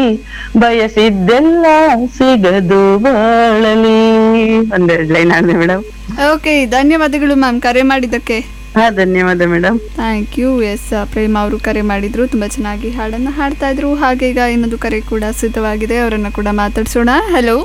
ಬಯಸಿದ್ದೆಲ್ಲ ಸಿಗದು ಬಾಳಲಿ. ಒಂದೆರಡು ಲೈನ್ ಆಗಿದೆ ಮೇಡಮ್. ಓಕೆ, ಧನ್ಯವಾದಗಳು ಮ್ಯಾಮ್ ಕರೆ ಮಾಡಿದ್ದಕ್ಕೆ. ಹಾ, ಧನ್ಯವಾದ ಮೇಡಮ್. Thank you. ಎಸ್, ಪ್ರೇಮ ಅವರು ಕರೆ ಮಾಡಿದ್ರು, ತುಂಬ ಚೆನ್ನಾಗಿ ಹಾಡನ್ನು ಹಾಡ್ತಾ ಇದ್ರು. ಹಾಗೆ ಈಗ ಇನ್ನೊಂದು ಕರೆ ಕೂಡ ಸಿದ್ಧವಾಗಿದೆ, ಅವರನ್ನು ಕೂಡ ಮಾತಾಡ್ಸೋಣ. ಹಲೋ.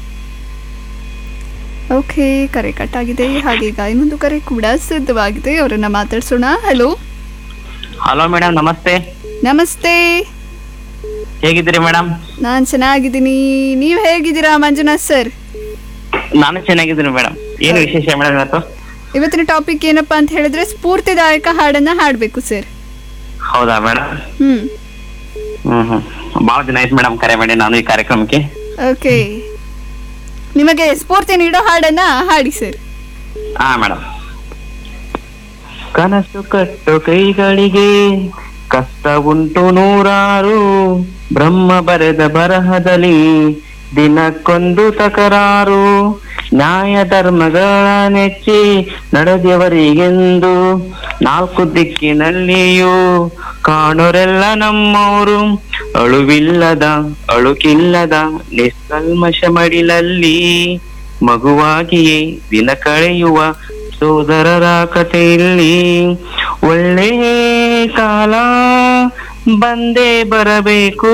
ಓಕೆ, ಕರೆ ಕಟ್ ಆಗಿದೆ. ಹಾಗೆ ಈಗ ಇನ್ನೊಂದು ಕರೆ ಕೂಡ ಸಿದ್ಧವಾಗಿದೆ, ಅವರನ್ನು ಮಾತಾಡ್ಸೋಣ. ಹಲೋ. ಹಲೋ ಮೇಡಮ್, ನಮಸ್ತೆ. ನಮಸ್ತೆ. ಹೇಗಿದ್ದೀರಿ ಮೇಡಮ್? ನಾನು ಚೆನ್ನಾಗಿದ್ದೀನಿ, ನೀವು ಹೇಗಿದ್ದೀರಾ ಮಂಜುನಾಥ್ ಸರ್? ನಾನು ಚೆನ್ನಾಗಿದ್ದೀನಿ ಮೇಡಮ್. ಏನು ವಿಶೇಷ ಮೇಡಮ್ ಇವತ್ತು? ಇವತ್ತಿನ ಟಾಪಿಕ್ ಏನಪ್ಪಾ ಅಂತ ಹೇಳಿದ್ರೆ ಸ್ಫೂರ್ತಿದಾಯಕ ಹಾಡನ್ನ ಹಾಡ್ಬೇಕು ಸರ್. ಹೌದಾ ಮೇಡಮ್? ಬಹಳ ದಿನ ಆಯ್ತು ಮೇಡಮ್ ಕರೆ ಮಾಡಿ ನಾನು ಈ ಕಾರ್ಯಕ್ರಮಕ್ಕೆ. ಓಕೆ, ನಿಮಗೆ ಸ್ಫೂರ್ತಿ ನೀಡೋ ಹಾಡನ್ನ ಹಾಡಿ ಸರ್. ಹಾ ಮೇಡಮ್. ಕನಸು ಕಟ್ಟು ಕೈಗಳಿಗೆ ಕಷ್ಟ ಉಂಟು ನೂರಾರು, ಬ್ರಹ್ಮ ಬರೆದ ಬರಹದಲ್ಲಿ ದಿನಕ್ಕೊಂದು ತಕರಾರು, ನ್ಯಾಯ ಧರ್ಮಗಳ ನೆಚ್ಚಿ ನಡೆದವರಿಗೆಂದು ನಾಲ್ಕು ದಿಕ್ಕಿನಲ್ಲಿಯೂ ಕಾಣೋರೆಲ್ಲ ನಮ್ಮವರು, ಅಳುವಿಲ್ಲದ ಅಳುಕಿಲ್ಲದ ನಿಷ್ಕಲ್ಮಶ ಮಡಿಲಲ್ಲಿ ಮಗುವಾಗಿಯೇ ದಿನ ಕಳೆಯುವ ಸೋದರರ ಕಥೆಯಲ್ಲಿ ಒಳ್ಳೆಯ ಕಾಲ ಬಂದೇ ಬರಬೇಕು,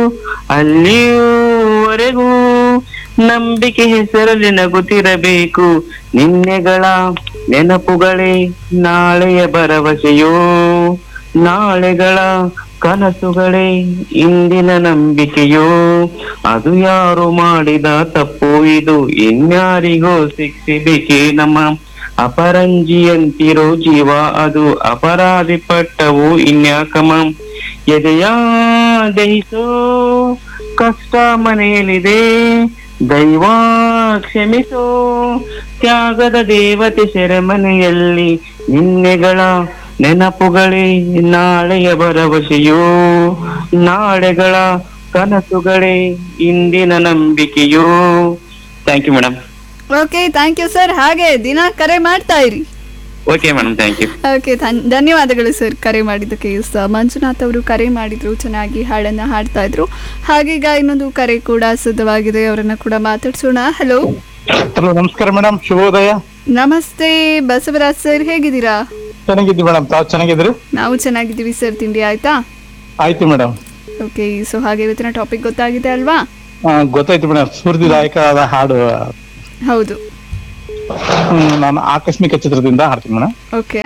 ಅಲ್ಲಿಯವರೆಗೂ ನಂಬಿಕೆ ಹೆಸರಲ್ಲಿ ನಗುತ್ತಿರಬೇಕು, ನಿನ್ನೆಗಳ ನೆನಪುಗಳೇ ನಾಳೆಯ ಭರವಸೆಯೋ, ನಾಳೆಗಳ ಕನಸುಗಳೇ ಇಂದಿನ ನಂಬಿಕೆಯೋ, ಅದು ಯಾರು ಮಾಡಿದ ತಪ್ಪು ಇದು ಇನ್ಯಾರಿಗೋ ಶಿಕ್ಷಿಬೇಕೆ ನಮ್ಮ ಅಪರಂಜಿಯಂತಿರೋ ಜೀವ ಅದು ಅಪರಾಧಿ ಪಟ್ಟವು ಇನ್ಯಾಕಮ, ಎದೆಯ ದಹಿಸೋ ಕಷ್ಟ ಮನೆಯಲ್ಲಿದೆ ದೈವ ಕ್ಷಮಿಸೋ, ತ್ಯಾಗದ ದೇವತೆ ಸೆರೆಮನೆಯಲ್ಲಿ ನಿನ್ನೆಗಳ ನೆನಪುಗಳೇ ನಾಳೆಯ ಭರವಸೆಯೋ, ನಾಳೆಗಳ ಕನಸುಗಳೇ ಇಂದಿನ ನಂಬಿಕೆಯೋ. Thank you madam. Okay, thank you sir. ಹಾಗೆ ದಿನ ಕರೆ ಮಾಡ್ತಾ ಇರಿ. Okay madam, thank you. Okay, ಧನ್ಯವಾದಗಳು ಸರ್ ಕರೆ ಮಾಡಿದ್ದಕ್ಕೆ. ಮಂಜುನಾಥ್ ಅವರು ಕರೆ ಮಾಡಿದ್ರು, ಚೆನ್ನಾಗಿ ಹಾಡನ್ನು ಹಾಡ್ತಾ ಇದ್ರು. ಹಾಗೀಗ ಇನ್ನೊಂದು ಕರೆ ಕೂಡ ಸಿದ್ಧವಾಗಿದೆ, ಅವರನ್ನ ಕೂಡ ಮಾತಾಡ್ಸೋಣ. ಹಲೋ. ಹಲೋ, ನಮಸ್ಕಾರ ಮೇಡಮ್, ಶುಭೋದಯ. ನಮಸ್ತೆ ಬಸವರಾಜ್ ಸರ್, ಹೇಗಿದ್ದೀರಾ? ಚೆನ್ನಾಗಿದ್ದೀವಿ ಮೇಡಮ್, ತಾವು ಚೆನ್ನಾಗಿದ್ರಿ? ನಾವು ಚೆನ್ನಾಗಿದ್ದೀವಿ ಸರ್. ತಿಂಡಿ ಆಯ್ತಾ? ಆಯ್ತು ಮೇಡಮ್. ಓಕೆ, ಸೊ ಹಾಗೆ ಇವತ್ತಿನ ಟಾಪಿಕ್ ಗೊತ್ತಾಗಿದೆ ಅಲ್ವಾ? ಗೊತ್ತಾಯ್ತು ಮೇಡಮ್, ಸ್ಫೂರ್ತಿದಾಯಕವಾದ ಹಾಡು. ಹೌದು. ನಾನು ಆಕಸ್ಮಿಕ ಚಿತ್ರದಿಂದ ಹಾಡ್ತೀನಿ ಮೇಡಮ್. ಓಕೆ.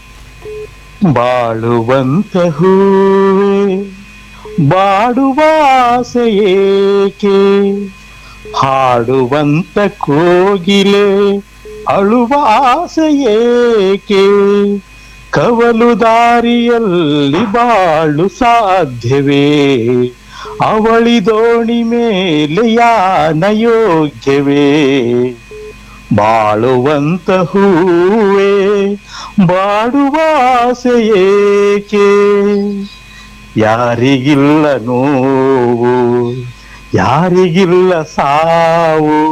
ಬಾಳುವಂತ ಹೂವೇ ಬಾಡುವ ಆಸೆ ಏಕೆ, ಹಾಡುವಂತ ಕೋಗಿಲೆ ಅಳುವ ಆಸೆ ಏಕೆ, ಕವಲು ದಾರಿಯಲ್ಲಿ ಬಾಳು ಸಾಧ್ಯವೇ, ಅವಳಿ ದೋಣಿ ಮೇಲೆ ಯಾನ ಯೋಗ್ಯವೇ, ಬಾಳುವಂತ ಹೂವೇ ಬಾಡುವ ಆಸೆ ಏಕೆ, ಯಾರಿಗಿಲ್ಲ ನೋವು ಯಾರಿಗಿಲ್ಲ ಸಾವು,